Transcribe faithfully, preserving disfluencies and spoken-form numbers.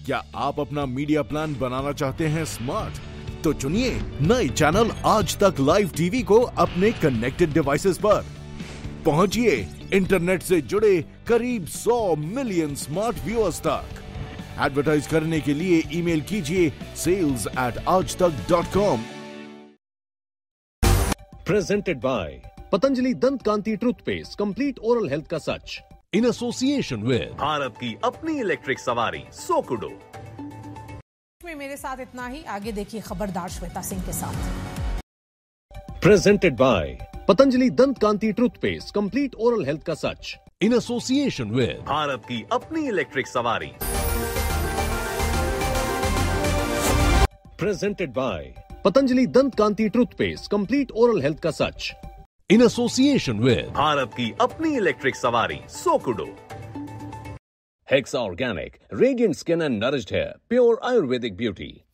क्या आप अपना मीडिया प्लान बनाना चाहते हैं स्मार्ट? तो चुनिए नए चैनल आज तक लाइव टीवी को अपने कनेक्टेड डिवाइसेस पर। पहुंचिए इंटरनेट से जुड़े करीब सौ मिलियन स्मार्ट व्यूअर्स तक। एडवर्टाइज करने के लिए ईमेल कीजिए सेल्स एट आज तक dot com. Presented by Patanjali दंत कांति टूथपेस्ट, कंप्लीट ओरल हेल्थ का सच, इन एसोसिएशन विद भारत की अपनी इलेक्ट्रिक सवारी सोकुडो। में मेरे साथ इतना ही, आगे देखिए खबरदार श्वेता सिंह के साथ। प्रेजेंटेड बाय पतंजलि दंत कांति टूथपेस्ट, कंप्लीट ओरल हेल्थ का सच, इन एसोसिएशन विद भारत की अपनी इलेक्ट्रिक सवारी। प्रेजेंटेड बाय पतंजलि दंत कांति टूथपेस्ट, कंप्लीट ओरल हेल्थ का सच, इन एसोसिएशन विद भारत की अपनी इलेक्ट्रिक सवारी सोकुडो। Hexa Organic, radiant skin and nourished hair, pure Ayurvedic beauty.